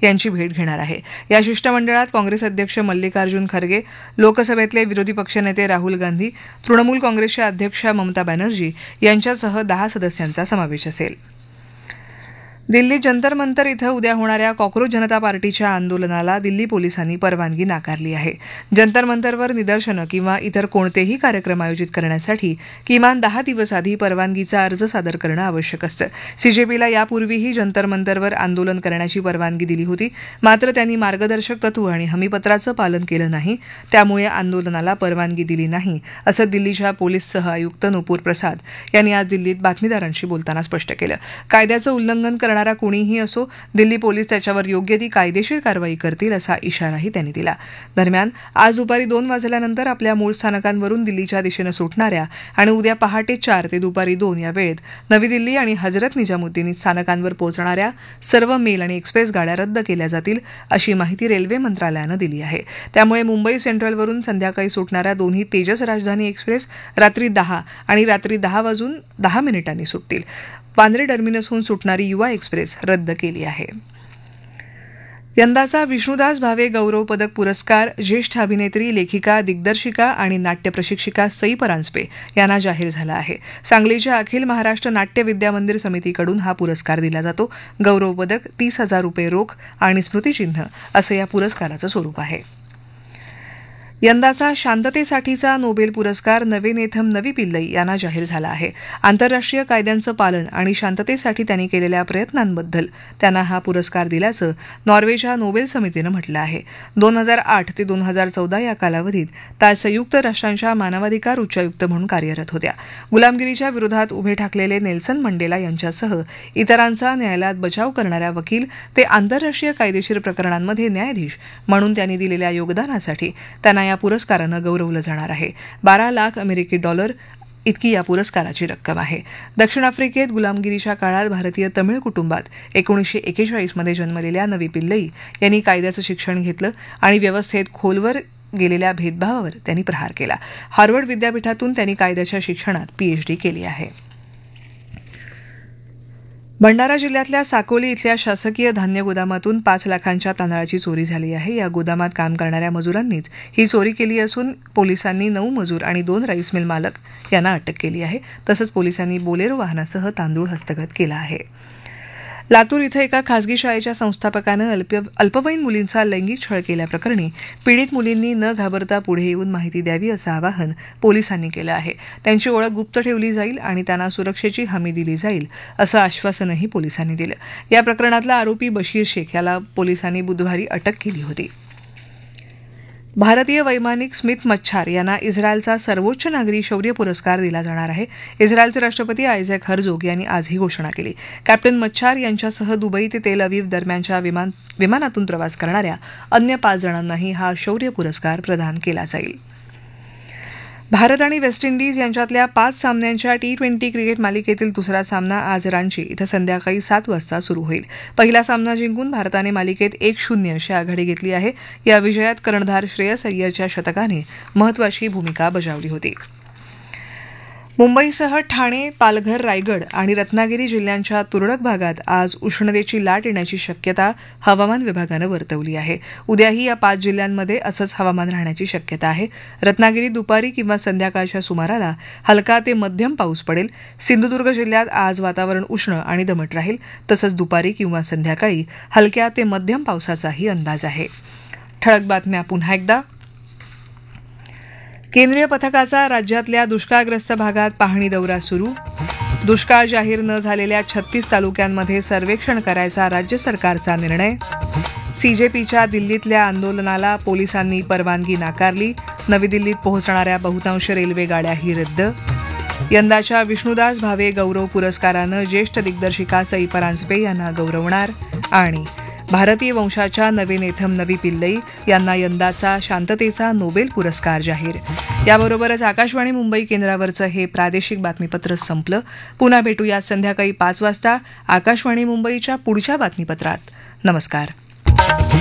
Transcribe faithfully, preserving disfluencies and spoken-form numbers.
यांची भेट घेणार आहे. या शिष्टमंडळात काँग्रेस अध्यक्ष मल्लिकार्जुन खरगे, लोकसभेतले विरोधी पक्षनेते राहुल गांधी, तृणमूल काँग्रेसच्या अध्यक्षा ममता बॅनर्जी यांच्यासह दहा सदस्यांचा समावेश असेल. दिल्ली जंतर मंतर इथं उद्या होणाऱ्या कॉक्रोच जनता पार्टीच्या आंदोलनाला दिल्ली पोलिसांनी परवानगी नाकारली आहे. जंतर मंतरवर निदर्शनं किंवा इतर कोणतेही कार्यक्रम आयोजित करण्यासाठी किमान दहा दिवस आधी परवानगीचा अर्ज सादर करणं आवश्यक असतं. सीजेपीला यापूर्वीही जंतर मंतरवर आंदोलन करण्याची परवानगी दिली होती, मात्र त्यांनी मार्गदर्शक तत्व आणि हमीपत्राचं पालन केलं नाही, त्यामुळे आंदोलनाला परवानगी दिली नाही, असं दिल्लीच्या पोलीस सह आयुक्त नुपूर प्रसाद यांनी आज दिल्लीत बातमीदारांशी बोलताना स्पष्ट केलं. कायद्याचं उल्लंघन करणारा कोणीही असो, दिल्ली पोलीस त्याच्यावर योग्य ती कायदेशीर कारवाई करतील असा इशाराही त्यांनी दिला. दरम्यान आज दुपारी दोन वाजल्यानंतर आपल्या मूळ स्थानकांवरून दिल्लीच्या दिशेनं सुटणाऱ्या आणि उद्या पहाटे चार ते दुपारी दोन या वेळेत नवी दिल्ली आणि हजरत निजामुद्दीन स्थानकांवर पोहोचणाऱ्या सर्व मेल आणि एक्सप्रेस गाड्या रद्द केल्या जातील, अशी माहिती रेल्वे मंत्रालयानं दिली आहे. त्यामुळे मुंबई सेंट्रलवरून संध्याकाळी सुटणाऱ्या दोन्ही तेजस राजधानी एक्सप्रेस रात्री दहा आणि रात्री दहा वाजून दहा मिनिटांनी सुटतील. वांद्रे टर्मिनसहून सुटणारी युवा एक्सप्रेस रद्द केली आहे. यंदाचा विष्णुदास भावे गौरव पदक पुरस्कार ज्येष्ठ अभिनेत्री, लेखिका, दिग्दर्शिका आणि नाट्य प्रशिक्षिका सई परांजपे यांना जाहीर झाला आहे. सांगलीच्या अखिल महाराष्ट्र नाट्य विद्या मंदिर समितीकडून हा पुरस्कार दिला जातो. गौरव पदक, तीस हजार रुपये रोख आणि स्मृतिचिन्ह असं या पुरस्काराचं स्वरूप आहे. यंदाचा शांततेसाठीचा नोबेल पुरस्कार नवे नेथम नवी पिल्लई यांना जाहीर झाला आहे. आंतरराष्ट्रीय कायद्यांचं पालन आणि शांततेसाठी त्यांनी केलेल्या प्रयत्नांबद्दल त्यांना हा पुरस्कार दिल्याचं नॉर्वेच्या नोबेल समितीनं म्हटलं आहे. दोन हजार आठ ते दोन हजार चौदा या कालावधीत त्या संयुक्त राष्ट्रांच्या मानवाधिकार उच्चायुक्त म्हणून कार्यरत होत्या. गुलामगिरीच्या विरोधात उभे ठाकलेले नेल्सन मंडेला यांच्यासह इतरांचा न्यायालयात बचाव करणाऱ्या वकील ते आंतरराष्ट्रीय कायदेशीर प्रकरणांमध्ये न्यायाधीश म्हणून त्यांनी दिलेल्या योगदानासाठी त्यांना या पुरस्कारानं गौरवलं जाणार आहे. बारा लाख अमेरिकी डॉलर इतकी या पुरस्काराची रक्कम आहे. दक्षिण आफ्रिकेत गुलामगिरीच्या काळात भारतीय तमिळ कुटुंबात एकोणीसशे एकेचाळीस मध्ये जन्मलेल्या नवी पिल्लई यांनी कायद्याचं शिक्षण घेतलं आणि व्यवस्थेत खोलवर गेलेल्या भेदभावावर त्यांनी प्रहार केला. हार्वर्ड विद्यापीठातून त्यांनी कायद्याच्या शिक्षणात पीएचडी केली आहे. भंडारा जिल्ह्यातल्या साकोली इथल्या शासकीय धान्य गोदामातून पाच लाखांच्या तांदळाची चोरी झाली आहे. या गोदामात काम करणाऱ्या मजुरांनीच ही चोरी केली असून पोलिसांनी नऊ मजूर आणि दोन राईस मिल मालक यांना अटक केली आहे. तसंच पोलिसांनी बोलेरो वाहनासह तांदूळ हस्तगत केला आहे. लातूर इथं एका खासगी शाळेच्या संस्थापकानं अल्प अल्पवयीन मुलींचा लैंगिक छळ केल्याप्रकरणी पीडित मुलींनी न घाबरता पुढे येऊन माहिती द्यावी असं आवाहन पोलिसांनी केलं आहे. त्यांची ओळख गुप्त ठेवली जाईल आणि त्यांना सुरक्षेची हमी दिली जाईल असं आश्वासनही पोलिसांनी दिलं. या प्रकरणातला आरोपी बशीर शेख याला पोलिसांनी बुधवारी अटक केली होती. भारतीय वैमानिक स्मिथ मच्छार यांना इस्रायलचा सर्वोच्च नागरी शौर्य पुरस्कार दिला जाणार आहे. इस्रायलचे राष्ट्रपती आयझॅक हर्जोग यांनी आज ही घोषणा केली. कॅप्टन मच्छार यांच्यासह दुबई ते तेल अवीव दरम्यानच्या विमान विमानातून प्रवास करणाऱ्या अन्य पाच जणांनाही हा शौर्य पुरस्कार प्रदान केला जाईल. भारत आणि वेस्ट इंडिज यांच्यातल्या पाच सामन्यांच्या टी ट्वेंटी क्रिकेट मालिकेतील दुसरा सामना आज रांची इथं संध्याकाळी सात वाजता सुरू होईल. पहिला सामना जिंकून भारताने मालिकेत एक शून्य अशी आघाडी घेतली आहे. या विजयात कर्णधार श्रेयस अय्यरच्या शतकाने महत्वाची भूमिका बजावली होती. मुंबईसह ठाणे, पालघर, रायगड आणि रत्नागिरी जिल्ह्यांच्या तुरळक भागात आज उष्णतेची लाट येण्याची शक्यता हवामान विभागानं वर्तवली आहे. उद्याही या पाच जिल्ह्यांमध्ये असंच हवामान राहण्याची शक्यता आहे. रत्नागिरीत दुपारी किंवा संध्याकाळच्या सुमाराला हलका ते मध्यम पाऊस पडेल. सिंधुदुर्ग जिल्ह्यात आज वातावरण उष्ण आणि दमट राहील. तसंच दुपारी किंवा संध्याकाळी हलक्या ते मध्यम पावसाचाही अंदाज आहे. ठळक बातम्या पुन्हा एकदा. केंद्रीय पथकाचा राज्यातल्या दुष्काळग्रस्त भागात पाहणी दौरा सुरू. दुष्काळ जाहीर न झालेल्या छत्तीस तालुक्यांमध्ये सर्वेक्षण करायचा राज्य सरकारचा निर्णय. सीजेपीच्या दिल्लीतल्या आंदोलनाला पोलिसांनी परवानगी नाकारली. नवी दिल्लीत पोहोचणाऱ्या बहुतांश रेल्वे गाड्याही रद्द. यंदाच्या विष्णुदास भावे गौरव पुरस्कारानं ज्येष्ठ दिग्दर्शिका सई परांजपे यांना गौरवणार. आणि भारतीय वंशाच्या नवे नेथम नवी पिल्लई यांना यंदाचा शांततेचा नोबेल पुरस्कार जाहीर. याबरोबरच आकाशवाणी मुंबई केंद्रावरचं हे प्रादेशिक बातमीपत्र संपलं. पुन्हा भेटूया संध्याकाळी पाच वाजता आकाशवाणी मुंबईच्या पुढच्या बातमीपत्रात. नमस्कार.